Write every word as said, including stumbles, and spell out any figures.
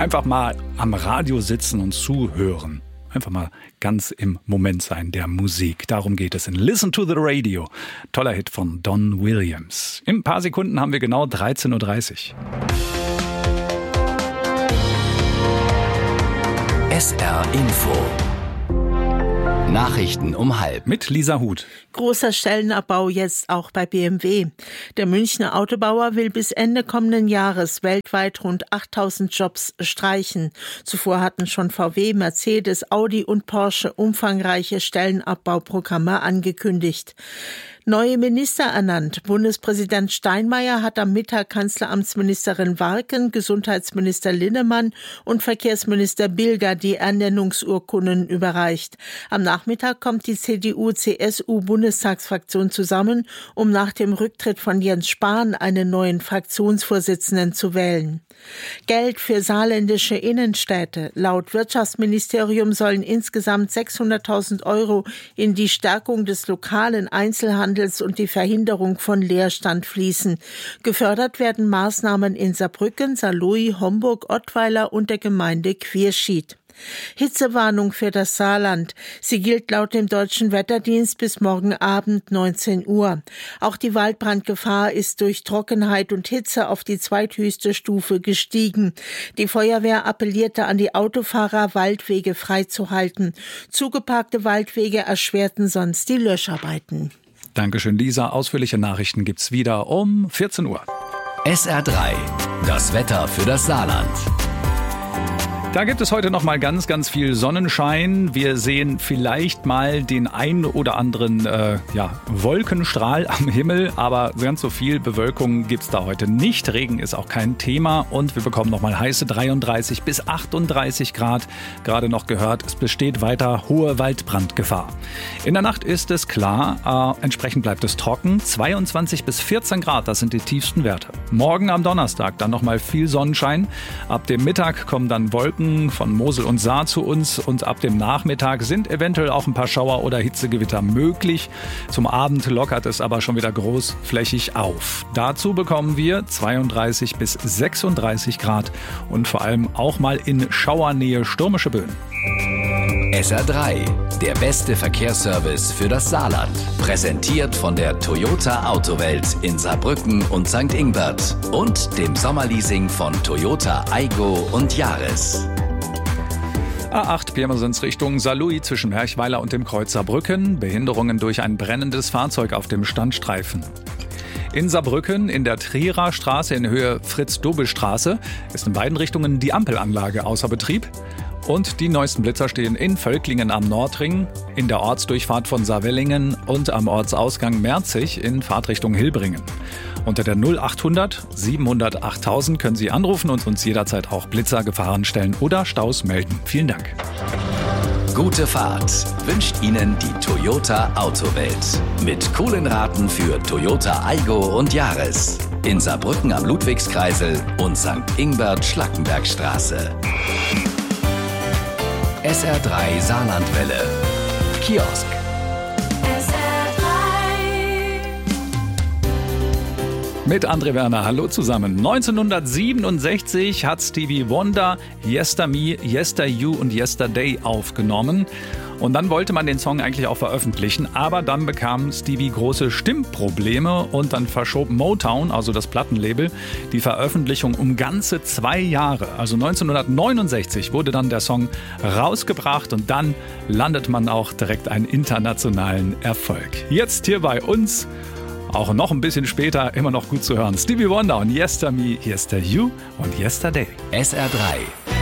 Einfach mal am Radio sitzen und zuhören. Einfach mal ganz im Moment sein der Musik. Darum geht es in Listen to the Radio. Toller Hit von Don Williams. In ein paar Sekunden haben wir genau dreizehn Uhr dreißig. S R Info. Nachrichten um halb. Mit Lisa Huth. Großer Stellenabbau jetzt auch bei B M W. Der Münchner Autobauer will bis Ende kommenden Jahres weltweit rund achttausend Jobs streichen. Zuvor hatten schon V W, Mercedes, Audi und Porsche umfangreiche Stellenabbauprogramme angekündigt. Neue Minister ernannt. Bundespräsident Steinmeier hat am Mittag Kanzleramtsministerin Warken, Gesundheitsminister Linnemann und Verkehrsminister Bilger die Ernennungsurkunden überreicht. Am Nachmittag kommt die C D U-C S U-Bundestagsfraktion zusammen, um nach dem Rücktritt von Jens Spahn einen neuen Fraktionsvorsitzenden zu wählen. Geld für saarländische Innenstädte. Laut Wirtschaftsministerium sollen insgesamt sechshunderttausend Euro in die Stärkung des lokalen Einzelhandels und die Verhinderung von Leerstand fließen. Gefördert werden Maßnahmen in Saarbrücken, Saarlouis, Homburg, Ottweiler und der Gemeinde Quierschied. Hitzewarnung für das Saarland. Sie gilt laut dem Deutschen Wetterdienst bis morgen Abend neunzehn Uhr. Auch die Waldbrandgefahr ist durch Trockenheit und Hitze auf die zweithöchste Stufe gestiegen. Die Feuerwehr appellierte an die Autofahrer, Waldwege freizuhalten. Zugeparkte Waldwege erschwerten sonst die Löscharbeiten. Dankeschön, Lisa. Ausführliche Nachrichten gibt's wieder um vierzehn Uhr. S R drei. Das Wetter für das Saarland. Da gibt es heute noch mal ganz, ganz viel Sonnenschein. Wir sehen vielleicht mal den ein oder anderen äh, ja, Wolkenstrahl am Himmel, aber ganz so viel Bewölkung gibt's da heute nicht. Regen ist auch kein Thema und wir bekommen noch mal heiße dreiunddreißig bis achtunddreißig Grad. Gerade noch gehört, es besteht weiter hohe Waldbrandgefahr. In der Nacht ist es klar, äh, entsprechend bleibt es trocken. zweiundzwanzig bis vierzehn Grad, das sind die tiefsten Werte. Morgen am Donnerstag dann noch mal viel Sonnenschein. Ab dem Mittag kommen dann Wolken von Mosel und Saar zu uns und ab dem Nachmittag sind eventuell auch ein paar Schauer oder Hitzegewitter möglich. Zum Abend lockert es aber schon wieder großflächig auf. Dazu bekommen wir zweiunddreißig bis sechsunddreißig Grad und vor allem auch mal in Schauernähe stürmische Böen. S R drei, der beste Verkehrsservice für das Saarland. Präsentiert von der Toyota Autowelt in Saarbrücken und Sankt Ingbert und dem Sommerleasing von Toyota Aygo und Yaris. A acht Pirmasens Richtung Saarlouis zwischen Merchweiler und dem Kreuz Saarbrücken. Behinderungen durch ein brennendes Fahrzeug auf dem Standstreifen. In Saarbrücken in der Trierer Straße in Höhe Fritz-Dobel-Straße ist in beiden Richtungen die Ampelanlage außer Betrieb. Und die neuesten Blitzer stehen in Völklingen am Nordring, in der Ortsdurchfahrt von Saarwellingen und am Ortsausgang Merzig in Fahrtrichtung Hilbringen. Unter der null achthundert siebenhundert achttausend können Sie anrufen und uns jederzeit auch Blitzer, Gefahrenstellen oder Staus melden. Vielen Dank. Gute Fahrt wünscht Ihnen die Toyota Autowelt. Mit coolen Raten für Toyota Aygo und Yaris. In Saarbrücken am Ludwigskreisel und Sankt Ingbert-Schlackenbergstraße. S R drei Saarlandwelle. Kiosk. S R drei. Mit André Werner, hallo zusammen. neunzehnhundertsiebenundsechzig hat Stevie Wonder Yester Me, Yester You und Yesterday aufgenommen. Und dann wollte man den Song eigentlich auch veröffentlichen, aber dann bekam Stevie große Stimmprobleme und dann verschob Motown, also das Plattenlabel, die Veröffentlichung um ganze zwei Jahre. Also neunzehnhundertneunundsechzig wurde dann der Song rausgebracht und dann landet man auch direkt einen internationalen Erfolg. Jetzt hier bei uns, auch noch ein bisschen später, immer noch gut zu hören, Stevie Wonder und Yester Me, Yester You und Yesterday. S R drei.